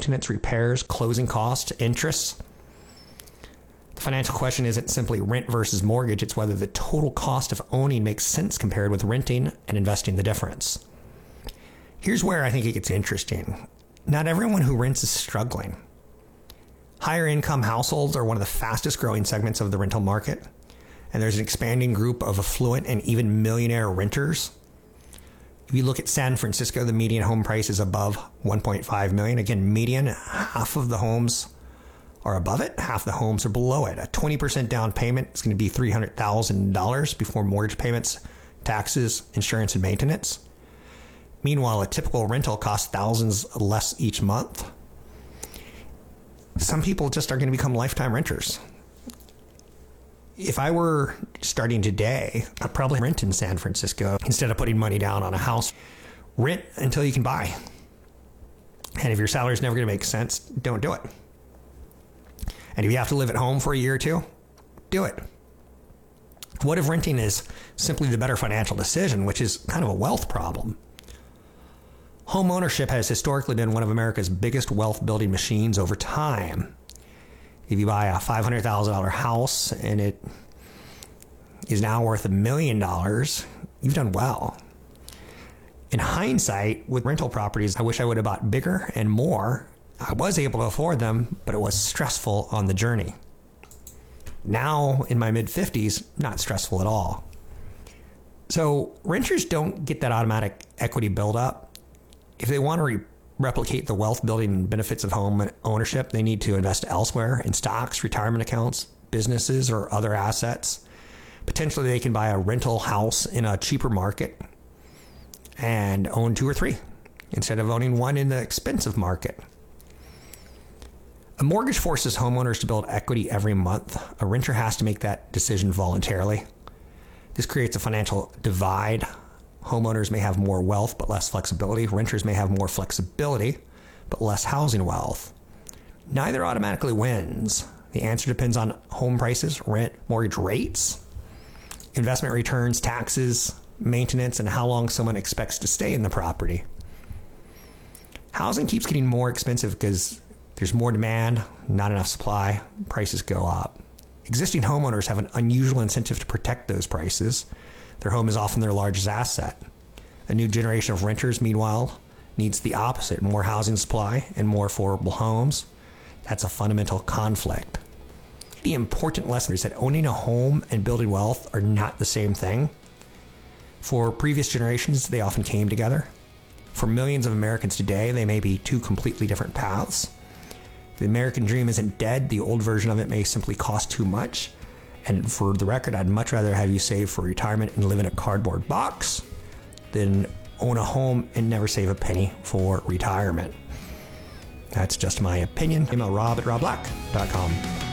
maintenance, repairs, closing costs, interest. The financial question isn't simply rent versus mortgage. It's whether the total cost of owning makes sense compared with renting and investing the difference. Here's where I think it gets interesting. Not everyone who rents is struggling. Higher income households are one of the fastest growing segments of the rental market, and there's an expanding group of affluent and even millionaire renters. If you look at San Francisco, the median home price is above $1.5 million. Again, median, half of the homes are above it, half the homes are below it. A 20% down payment is going to be $300,000 before mortgage payments, taxes, insurance, and maintenance. Meanwhile, a typical rental costs thousands less each month. Some people just are going to become lifetime renters. If I were starting today, I'd probably rent in San Francisco instead of putting money down on a house. Rent until you can buy. And if your salary is never going to make sense, don't do it. And if you have to live at home for a year or two, do it. What if renting is simply the better financial decision, which is kind of a wealth problem? Home ownership has historically been one of America's biggest wealth building machines over time. If you buy a $500,000 house and it is now worth $1 million, you've done well. In hindsight, with rental properties, I wish I would have bought bigger and more. I was able to afford them, but it was stressful on the journey. Now, in my mid-50s, not stressful at all. So renters don't get that automatic equity buildup. If they want to replicate the wealth building benefits of home ownership, they need to invest elsewhere in stocks, retirement accounts, businesses, or other assets. Potentially, they can buy a rental house in a cheaper market and own 2 or 3 instead of owning one in the expensive market. A mortgage forces homeowners to build equity every month. A renter has to make that decision voluntarily. This creates a financial divide. Homeowners may have more wealth but less flexibility. Renters may have more flexibility but less housing wealth. Neither automatically wins. The answer depends on home prices, rent, mortgage rates, investment returns, taxes, maintenance, and how long someone expects to stay in the property. Housing keeps getting more expensive because there's more demand, not enough supply, prices go up. Existing homeowners have an unusual incentive to protect those prices. Their home is often their largest asset. A new generation of renters, meanwhile, needs the opposite, more housing supply and more affordable homes. That's a fundamental conflict. The important lesson is that owning a home and building wealth are not the same thing. For previous generations, they often came together. For millions of Americans today, they may be 2 completely different paths. The American dream isn't dead. The old version of it may simply cost too much. And for the record, I'd much rather have you save for retirement and live in a cardboard box than own a home and never save a penny for retirement. That's just my opinion. Email rob@robblack.com.